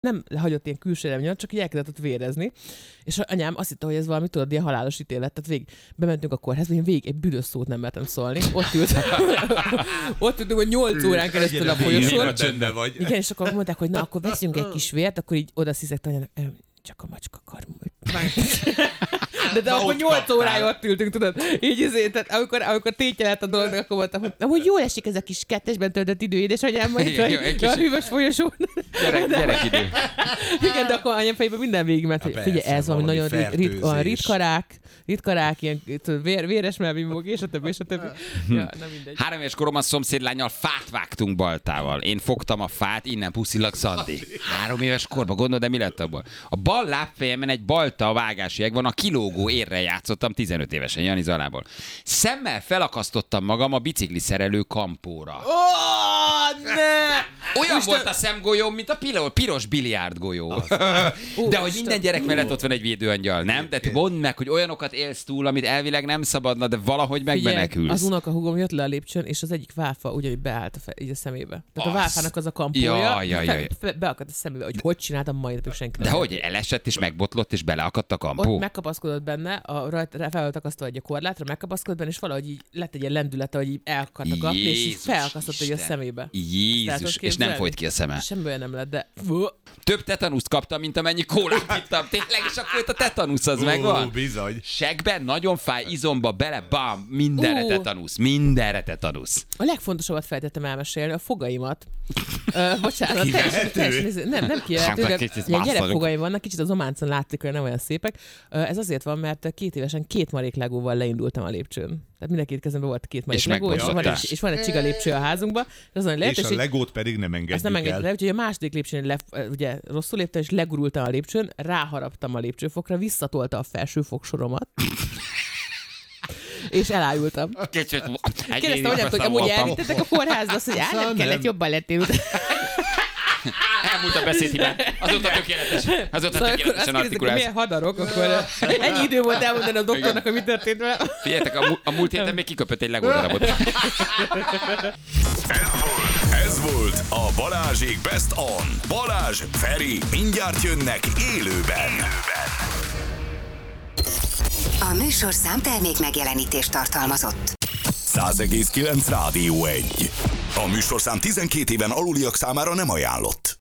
nem hagyott ilyen külső elemnyat, csak így elkezdett ott vérezni. És anyám azt hitte, hogy ez valami, tudod, ilyen halálos ítélet. Tehát bementünk a kórházba, én végig egy büdös szót nem mertem szólni. Ott ültünk, hogy 8 órán keresztül a folyosón. Igen, és akkor mondták, hogy na, akkor veszünk egy kis vért, akkor így oda sziszegte anyának, csak a macska karmújt. De akkor 8 órája ott ültünk, tudod? Így azért, tehát amikor tétje lett a dolognak, akkor mondtam, hogy jól esik ez a kis kettesben töltött idő, édesanyám, majd a hűvös folyosón. Gyerekidő. Igen, de akkor anyám fejében minden végigment, hogy figyelj, ez valami nagyon ritkarák, ilyen véres melbimbók, és a többi, és a többi. Ja, nem mindegy. 3 éves koromban szomszédlánnyal fát vágtunk baltával. Én fogtam a fát, innen puszilak, Szandi. 3 éves korban, gondolod, de mi lett abból? A bal lábfejemen egy balta vágási egg van, a kilógó érrel játszottam 15 évesen, Jani Zalából. Szemmel felakasztottam magam a bicikliszerelő kampóra. Olyan volt a szemgolyóm, mint a piros biliárdgolyó. De hogy minden gyerek mellett ott van egy védőangyal, nem? Tehát mondd meg, hogy olyanokat élsz túl, amit elvileg nem szabadna, de valahogy megmenekülsz. Az unokahúgom jött le a lépcsőn, és az egyik válfa ugyanúgy beállt így a szemébe. Tehát a válfának az a kampója, beakadt a szemébe, hogy csináltam majd napig senki. De hogy elesett és megbotlott és beleakadt a kampó? Ott megkapaszkodott benne, fel volt akasztva egy korlátra, megkapaszkodott benne, és valahogy így lett egy ilyen lendülete, hogy így elakadt a kapni, és így felakasztott egy a szemébe. Jézus, és nem folyt ki a szeme. Semmiből nem lett, de... Több tetanuszt kaptam, mint amennyi kólát ittam. Tényleg, és akkor itt a tetanusz az megvan. Bizony. Segben, nagyon fáj, izomba, bele, bam, mindenre tetanusz. A legfontosabbat feltettem elmesélni, a fogaimat. Bocsánat, nem kijelentő, de gyerekfogaim vannak, kicsit az ománcon látszik, hogy nem olyan szépek. Ez azért van, mert 2 évesen 2 marék legóval leindultam a lépcsőn. Tehát mindenki kezemben volt 2 marék legó, és van egy csiga lépcső a házunkba. És a legót pedig nem engedjük ezt nem engedjük el. Úgyhogy a második lépcsőn ugye rosszul léptem, és legurultam a lépcsőn, ráharaptam a lépcsőfokra, visszatolta a felső fogsoromat. És elájultam. Kérdeztem anyát, hogy amúgy elvittetek a kórházba, azt mondja, nem kellett, jobban lettél. Elmúlt a beszédhibán. Azóta tökéletesen artikulálsz. Milyen hadarok, akkor ennyi idő volt elmondani a doktornak, hogy mi történt vele. Figyeljetek, a múlt héten még kiköpött egy legódarabot. Ez volt a Balázsék Best On. Balázs, Feri, mindjárt jönnek élőben. A műsorszám termék megjelenítést tartalmazott. 100,9 Rádió 1. A műsorszám 12 éven aluliak számára nem ajánlott.